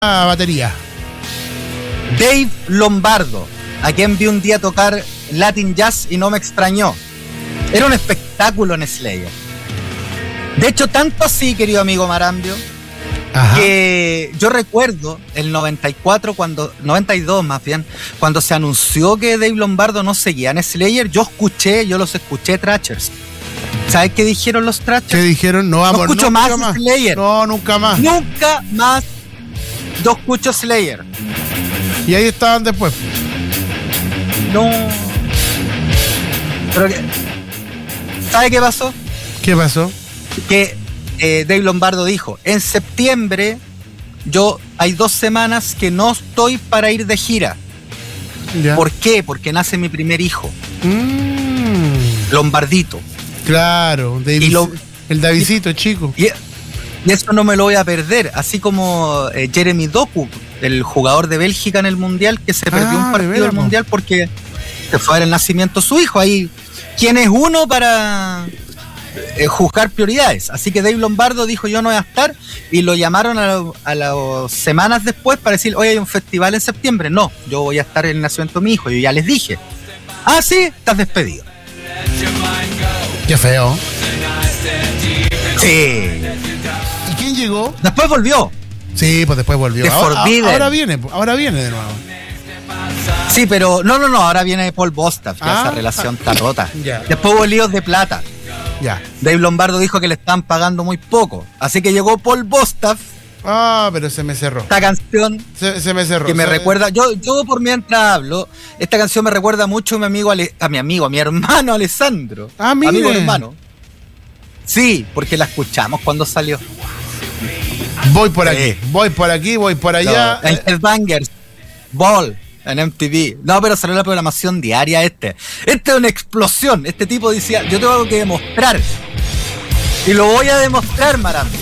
batería. Dave Lombardo, a quien vi un día tocar Latin Jazz y no me extrañó. Era un espectáculo en Slayer. De hecho, tanto así, querido amigo Marambio, que yo recuerdo el 92 más bien, cuando se anunció que Dave Lombardo no seguía en Slayer, yo los escuché Thrashers. ¿Sabes qué dijeron los Thrashers? ¿Qué dijeron? No vamos, no escucho más Slayer. No, nunca más. Nunca más yo escucho Slayer. Y ahí estaban después. No. Pero ¿sabe qué pasó? ¿Qué pasó? Que Dave Lombardo dijo, en septiembre hay 2 semanas que no estoy para ir de gira. Ya. ¿Por qué? Porque nace mi primer hijo. Lombardito. Claro, el Davidcito, chico. Y eso no me lo voy a perder. Así como Jeremy Doku, el jugador de Bélgica en el Mundial, que se perdió un partido del Mundial porque se fue a ver el nacimiento de su hijo. Ahí, ¿quién es uno para juzgar prioridades? Así que Dave Lombardo dijo, yo no voy a estar, y lo llamaron a las semanas después para decir, oye, hay un festival en septiembre. No, yo voy a estar en el nacimiento de mi hijo. Yo ya les dije. Ah, sí, estás despedido. Qué feo. Sí. ¿Y quién llegó? Después volvió. Sí, pues después volvió. Ahora viene de nuevo. Sí, pero no, ahora viene Paul Bostaph, ya esa relación está rota. Ya. Después hubo líos de plata. Ya. Dave Lombardo dijo que le estaban pagando muy poco, así que llegó Paul Bostaph. Pero se me cerró. Esta canción se me cerró. Que me recuerda, yo por mientras hablo, esta canción me recuerda mucho a mi hermano Alessandro. Mire. Amigo hermano. Sí, porque la escuchamos cuando salió. Voy por aquí, voy por allá. En Headbangers, Ball, en MTV. No, pero salió la programación diaria Este es una explosión. Este tipo decía, yo tengo algo que demostrar. Y lo voy a demostrar, Marambio.